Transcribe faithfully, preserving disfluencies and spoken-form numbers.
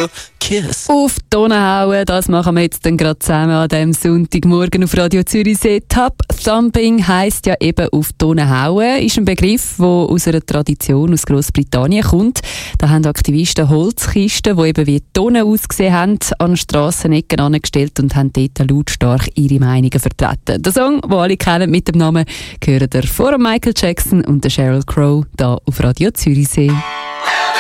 little kiss. Auf die Tonne hauen, das machen wir jetzt dann gerade zusammen an diesem Sonntagmorgen auf Radio Zürichsee. Tap Thumping heisst ja eben auf die Tonne hauen, ist ein Begriff, der aus einer Tradition aus Grossbritannien kommt. Da haben Aktivisten Holzkisten, die eben wie Tonnen ausgesehen haben, an Strassenecken angestellt und haben dort lautstark ihre Meinungen vertreten. Der Song, den alle kennen mit dem Namen, gehört der vor Michael Jackson und der Sheryl Crow, da auf Radio Zürichsee.